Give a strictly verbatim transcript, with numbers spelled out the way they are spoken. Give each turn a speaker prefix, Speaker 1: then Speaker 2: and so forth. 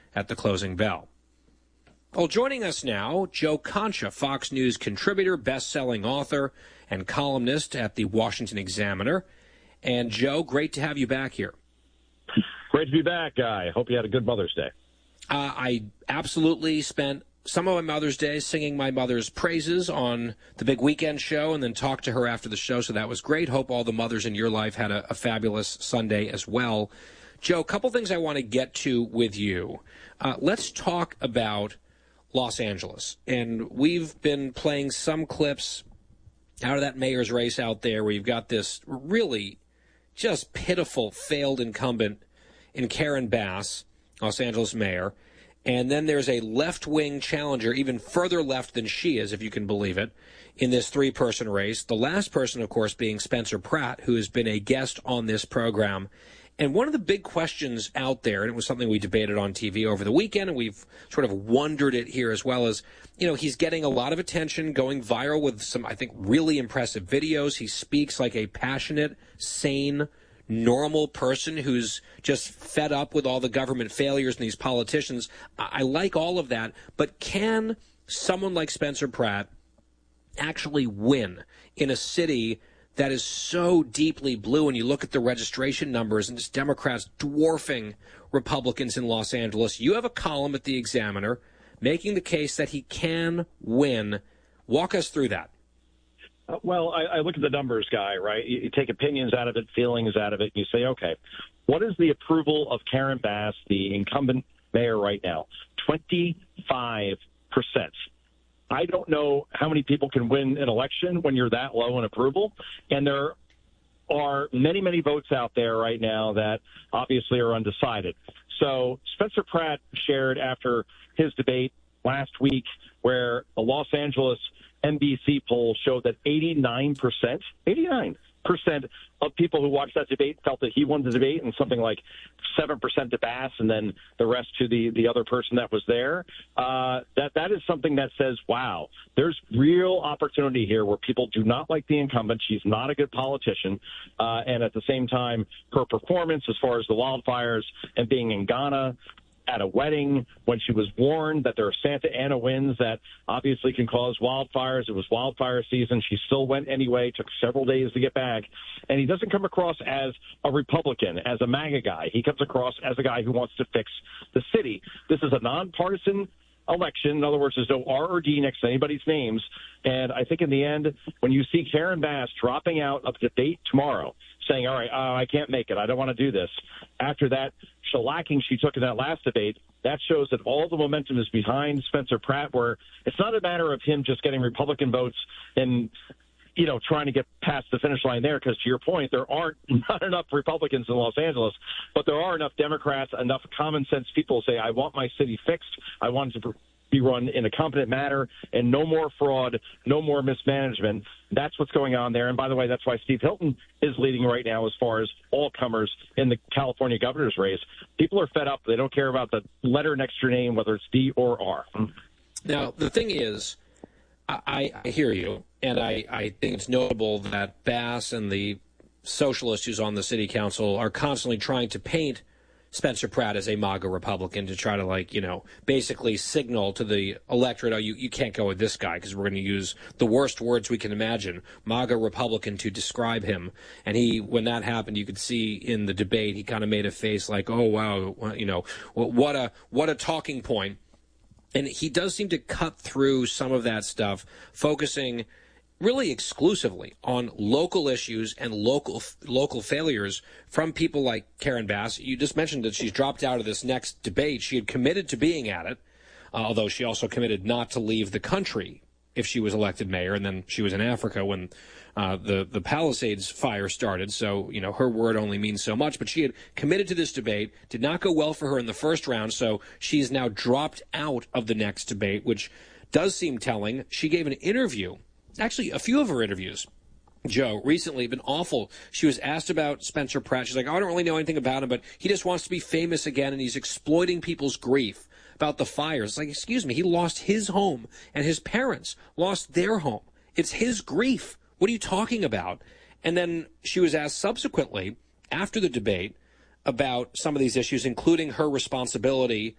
Speaker 1: at the closing bell. Well, joining us now, Joe Concha, Fox News contributor, best-selling author, and columnist at the Washington Examiner. And, Joe, great to have you back here.
Speaker 2: Great to be back, Guy. Hope you had a good Mother's Day.
Speaker 1: Uh, I absolutely spent some of my Mother's Day singing my mother's praises on the big weekend show and then talked to her after the show, so that was great. Hope all the mothers in your life had a, a fabulous Sunday as well. Joe, a couple things I want to get to with you. Uh, let's talk about Los Angeles. And we've been playing some clips out of that mayor's race out there where you've got this really just pitiful failed incumbent in Karen Bass, Los Angeles mayor. And then there's a left-wing challenger, even further left than she is, if you can believe it, in this three-person race. The last person, of course, being Spencer Pratt, who has been a guest on this program. And one of the big questions out there, and it was something we debated on T V over the weekend, and we've sort of wondered it here as well, is, you know, he's getting a lot of attention, going viral with some, I think, really impressive videos. He speaks like a passionate, sane, normal person who's just fed up with all the government failures and these politicians. I, I like all of that, but can someone like Spencer Pratt actually win in a city that is so deeply blue, and you look at the registration numbers and it's Democrats dwarfing Republicans in Los Angeles? You have a column at the Examiner making the case that he can win. Walk us through that.
Speaker 2: Uh, well, I, I look at the numbers, Guy, right? You, you take opinions out of it, feelings out of it, and you say, okay, what is the approval of Karen Bass, the incumbent mayor right now? twenty-five percent. I don't know how many people can win an election when you're that low in approval. And there are many, many votes out there right now that obviously are undecided. So Spencer Pratt shared after his debate last week where the Los Angeles N B C poll showed that eighty-nine percent, eighty-nine percent of people who watched that debate felt that he won the debate, and something like seven percent to Bass, and then the rest to the, the other person that was there. Uh, that that is something that says, wow, there's real opportunity here where people do not like the incumbent. She's not a good politician. Uh, and at the same time, her performance as far as the wildfires and being in Ghana at a wedding when she was warned that there are Santa Ana winds that obviously can cause wildfires. It was wildfire season. She still went anyway, took several days to get back. And he doesn't come across as a Republican, as a MAGA guy. He comes across as a guy who wants to fix the city. This is a nonpartisan election. In other words, there's no R or D next to anybody's names. And I think in the end, when you see Karen Bass dropping out of the debate tomorrow, saying, all right, uh, I can't make it, I don't want to do this, after that shellacking she took in that last debate, that shows that all the momentum is behind Spencer Pratt, where it's not a matter of him just getting Republican votes and, you know, trying to get past the finish line there, because to your point, there aren't not enough Republicans in Los Angeles, but there are enough Democrats, enough common sense people who say, I want my city fixed, I want it to be run in a competent manner, and no more fraud, no more mismanagement. That's what's going on there. And by the way, that's why Steve Hilton is leading right now as far as all comers in the California governor's race. People are fed up. They don't care about the letter next to your name, whether it's D or R.
Speaker 1: Now, the thing is, I, I hear you, and I, I think it's notable that Bass and the socialist who's on the city council are constantly trying to paint Spencer Pratt as a MAGA Republican to try to, like, you know, basically signal to the electorate, oh, you, you can't go with this guy because we're going to use the worst words we can imagine, MAGA Republican, to describe him. And he, when that happened, you could see in the debate, he kind of made a face like, oh, wow, you know, what a what a talking point. And he does seem to cut through some of that stuff, focusing really exclusively on local issues and local local failures from people like Karen Bass. You just mentioned that she's dropped out of this next debate. She had committed to being at it, uh, although she also committed not to leave the country if she was elected mayor, and then she was in Africa when uh, the, the Palisades fire started. So, you know, her word only means so much. But she had committed to this debate, did not go well for her in the first round, so she's now dropped out of the next debate, which does seem telling. She gave an interview. Actually, a few of her interviews, Joe, recently have been awful. She was asked about Spencer Pratt. She's like, oh, I don't really know anything about him, but he just wants to be famous again, and he's exploiting people's grief about the fires. It's like, excuse me, he lost his home, and his parents lost their home. It's his grief. What are you talking about? And then she was asked subsequently, after the debate, about some of these issues, including her responsibility